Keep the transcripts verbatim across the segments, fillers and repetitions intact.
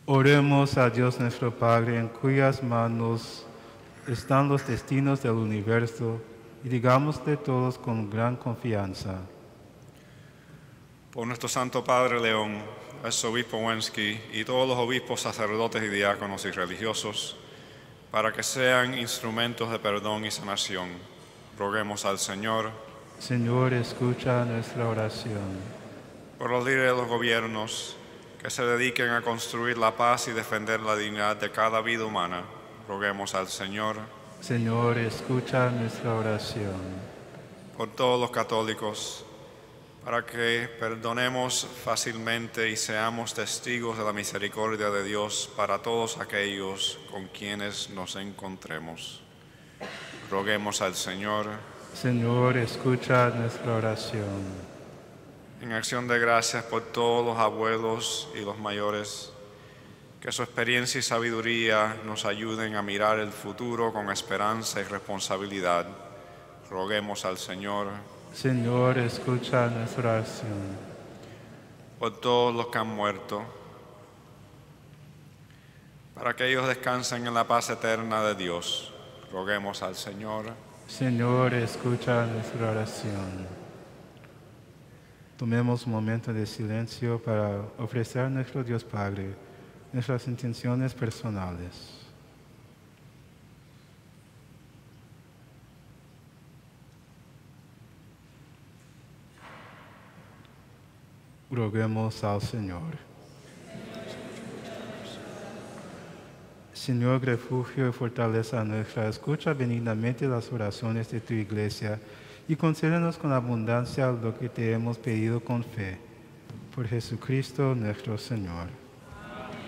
Oremos a Dios nuestro Padre, en cuyas manos están los destinos del universo, y digámosle todos con gran confianza. Por nuestro Santo Padre León, arzobispo Wensky y todos los obispos, sacerdotes y diáconos y religiosos, para que sean instrumentos de perdón y sanación, roguemos al Señor. Señor, escucha nuestra oración. Por los líderes de los gobiernos, que se dediquen a construir la paz y defender la dignidad de cada vida humana, roguemos al Señor. Señor, escucha nuestra oración. Por todos los católicos, para que perdonemos fácilmente y seamos testigos de la misericordia de Dios para todos aquellos con quienes nos encontremos. Roguemos al Señor. Señor, escucha nuestra oración. En acción de gracias por todos los abuelos y los mayores, que su experiencia y sabiduría nos ayuden a mirar el futuro con esperanza y responsabilidad. Roguemos al Señor. Señor, escucha nuestra oración. Por todos los que han muerto, para que ellos descansen en la paz eterna de Dios, roguemos al Señor. Señor, escucha nuestra oración. Tomemos un momento de silencio para ofrecer a nuestro Dios Padre nuestras intenciones personales. Roguemos al Señor. Señor, refugio y fortaleza nuestra, escucha benignamente las oraciones de tu iglesia y concédenos con abundancia lo que te hemos pedido con fe. Por Jesucristo nuestro Señor.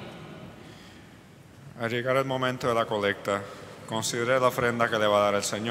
Al llegar el momento de la colecta, considere la ofrenda que le va a dar el Señor.